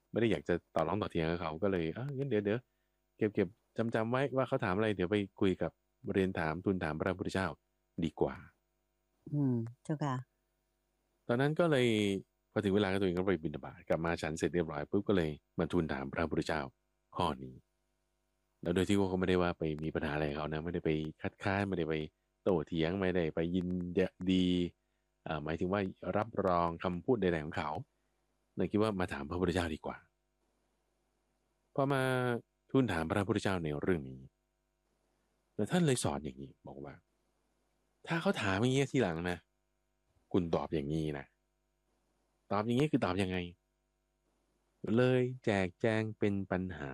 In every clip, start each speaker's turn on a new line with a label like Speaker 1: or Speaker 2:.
Speaker 1: ไม่ได้อยากจะต่อร้องต่อเถียงกับเขาก็เลยงั้นเดี๋ยวเก็บจำไว้ว่าเขาถามอะไรเดี๋ยวไปคุยกับเรียนถามทูลถามพระพุทธเจ้าดีกว่า
Speaker 2: อืมเจ้าค่ะ
Speaker 1: ตอนนั้นก็เลยพอถึงเวลาก็ตัวเองก็ไปบิณฑบาตกลับมาฉันเสร็จเรียบร้อยปุ๊บก็เลยมาทูลถามพระพุทธเจ้าข้อนี้แล้วโดยที่ว่าเขาไม่ได้ว่าไปมีปัญหาอะไรกับเขานะไม่ได้ไปคัดค้านไม่ได้ไปโต้เถียงไม่ได้ไปยินดีหมายถึงว่ารับรองคำพูดใดๆของเขาเลยคิดว่ามาถามพระพุทธเจ้าดีกว่าพอมาทูลถามพระพุทธเจ้าในเรื่องนี้แล้วท่านเลยสอนอย่างนี้บอกว่าถ้าเขาถามอย่างนี้ทีหลังนะคุณตอบอย่างนี้นะตอบอย่างนี้คือตอบยังไงเลยแจกแจงเป็นปัญหา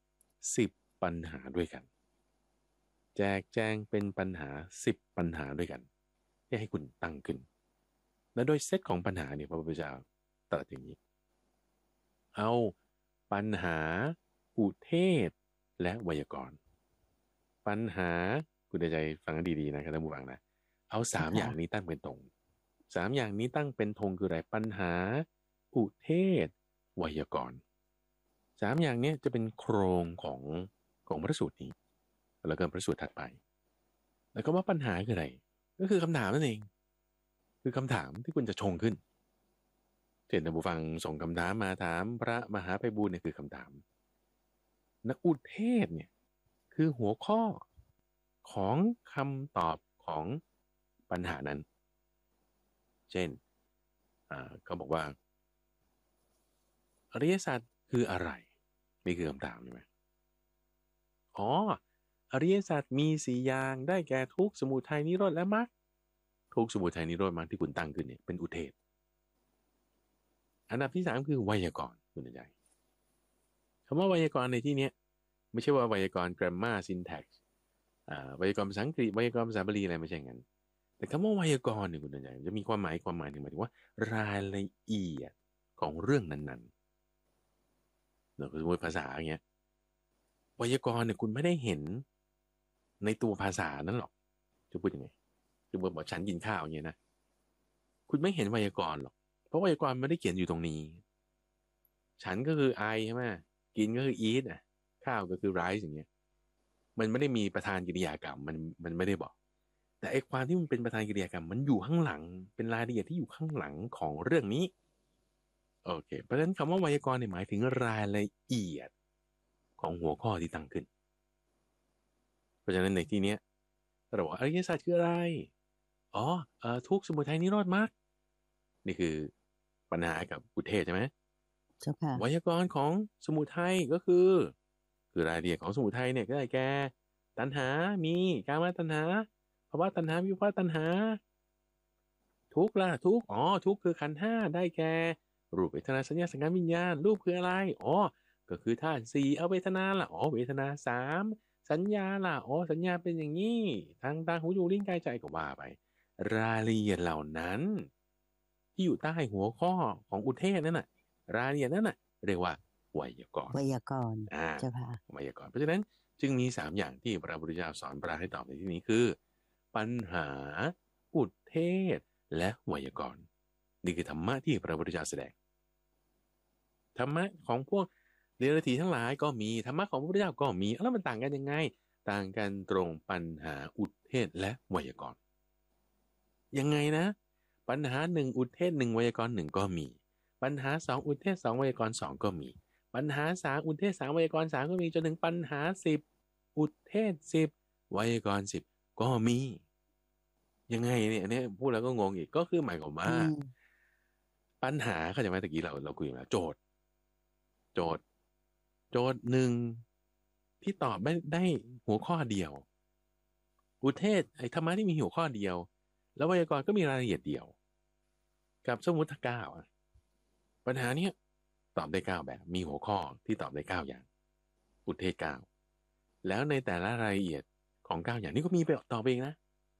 Speaker 1: 10ปัญหาด้วยกันแจกแจงเป็นปัญหา10ปัญหาด้วยกันที่ให้คุณตั้งขึ้นและโดยเซตของปัญหาเนี่ยพระพุทธเจ้าตรัสอย่างนี้เอาปัญหาอุเทศและไวยากรณ์ปัญหาคุณใจฟังดีๆนะครับท่านผู้ฟังนะเอาสามอ
Speaker 2: เจ้าค่ะ
Speaker 1: ย่างนี้ตั้งเป็นธงสามอย่างนี้ตั้งเป็นธงคืออะไรปัญหาอุเทศไวยากรณ์สามอย่างเนี้ยจะเป็นโครงของพระสูตรนี้แล้วก็พระสูตรถัดไปแล้วก็ว่าปัญหาคืออะไรก็คือคำถามนั่นเองคือคำถามที่คุณจะชงขึ้นเช่นท่านผู้ฟังส่งคำถามมาถามพระมหาไพบูลย์เนี่ยคือคำถามนักอุเทศเนี่ยคือหัวข้อของคำตอบของปัญหานั้นเช่นเขาบอกว่าอริยสัจคืออะไรนี่คือคำถามใช่ไหมอ๋ออริยสัจมีสี่อย่างได้แก่ทุกข์สมุทัยนิโรธและมรรคทุกข์สมุทัยนิโรธมรรคที่คุณตั้งขึ้นเนี่ยเป็นอุเทศอันดับที่สามคือไวยากรณ์คุณใจคำว่าไวยากรณ์ในที่เนี้ยไม่ใช่ว่าไวยากรณ์ grammar syntax ไวยากรณ์ภาษาอังกฤษไวยากรณ์ภาษาบาลีอะไรไม่ใช่งั้นแต่คำว่าไวยากรณ์เนี่ยคุณใจจะมีความหมายหนึ่งหมายถึงว่ารายละเอียดของเรื่องนั้นๆเราสมมติภาษาอย่างเงี้ยไวยากรณ์เนี่ยคุณไม่ได้เห็นในตัวภาษานั้นหรอกจะพูดยังไงจะบอกฉันกินข้าวอย่างเงี้ยนะคุณไม่เห็นไวยากรณ์หรอกเพราะไวยากรณ์ไม่ได้เขียนอยู่ตรงนี้ฉันก็คือไอใช่ไหมกินก็คือ eat อ่ะข้าวก็คือ rice อย่างเงี้ยมันไม่ได้มีประธานกิริยากรรมมันไม่ได้บอกแต่ไอ้ความที่มันเป็นประธานกิริยากรรมมันอยู่ข้างหลังเป็นรายละเอียดที่อยู่ข้างหลังของเรื่องนี้โอเคเพราะฉะนั้นคำว่าไวยากรณ์เนี่ยหมายถึงรายละเอียดของหัวข้อที่ตั้งขึ้นเพราะฉะนั้นในที่เนี้ยเราบอกว่าอริยสัจคืออะไรอ๋อทุกข์สมุทัยนิโรธมรรคนี่คือปัญหากับอุเทศใช่ไหม
Speaker 2: เจ้าค่ะ
Speaker 1: ไวยากรณ์ของสมุทัยก็คือรายละเอียดของสมุทัยเนี่ยก็ได้แก่ตัณหามีกามตัณหาภวตัณหาวิภวตัณหาทุกข์ล่ะทุกข์อ๋อทุกข์คือขันธ์ห้าได้แก่รูปเวทนาสัญญาสังขารวิญญาณรูปคืออะไรอ๋อก็คือธาตุสี่เอาเวทนาล่ะอ๋อเวทนาสามสัญญาล่ะอ๋อสัญญาเป็นอย่างนี้ทางตาหูจมูกลิ้นกายใจก็ว่าไปรายละเอียดเหล่านั้นที่อยู่ใต้หัวข้อของอุเทศนั่นน่ะรายละเอียดนั่นน่ะเรียกว่าไวยากรณ์
Speaker 2: ไวยากรณ์
Speaker 1: อ่า
Speaker 2: เจ้าค่ะ
Speaker 1: ไวยากรณ์เพราะฉะนั้นจึงมีสามอย่างที่พระพุทธเจ้าสอนพระให้ตอบในที่นี้คือปัญหาอุเทศและไวยากรณ์นี่คือธรรมะที่พระพุทธเจ้าแสดงธรรมะของพวกเดรัจฉีทั้งหลายก็มีธรรมะของพระพุทธเจ้าก็มีแล้วมันต่างกันยังไงต่างกันตรงปัญหาอุเทศและไวยากรณ์ยังไงนะปัญหาหนึ่งอุเทศหนึ่งไวยากรณ์หนึ่งก็มีปัญหาสองอุเทศสองไวยากรณ์สองก็มีปัญหาสามอุเทศสามไวยากรณ์สามก็มีจนถึงปัญหาสิบอุเทศ10ไวยากรณ์10ก็มียังไงเนี่ยอันนี้พูดแล้วก็งงอีกก็คือหมายความ
Speaker 2: อื
Speaker 1: ว่า
Speaker 2: ม
Speaker 1: ปัญหาเข้าใจไหมตะกี้เราคุยมาแล้วโจทย์โจทย์หนึ่งที่ตอบได้หัวข้อเดียวอุเทศไอ้ธรรมะที่มีหัวข้อเดียวแล้วไวยากรณ์ก็มีรายละเอียดเดียวกับสมมุติเก้าอะปัญหาเนี้ยตอบได้เก้าแบบมีหัวข้อที่ตอบได้เก้าอย่างอุเทศเก้าแล้วในแต่ละรายละเอียดของเก้าอย่างนี้ก็มีไปตอบเองนะ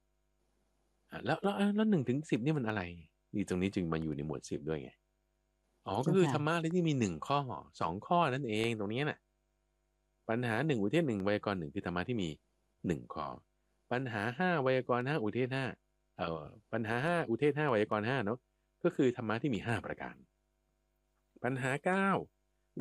Speaker 1: แล้ว1 ถึง 10นี่มันอะไรนี่ตรงนี้จึงมาอยู่ในหมวด10ด้วยไงอ๋อก็
Speaker 2: เจ้าค่ะ
Speaker 1: คือธรรมะอะไรที่มี1 ข้อ2 ข้อนั่นเองตรงนี้น่ะ ปัญหาหนึ่งอุเทศหนึ่งไวยากรณ์หนึ่งคือธรรมะที่มี1 ข้อปัญหาห้าไวยากรณ์ห้าอุเทศห้าปัญหาห้าอุเทศห้าไวยากรณ์ห้าเนาะก็คือธรรมะที่มี5 ประการปัญหา9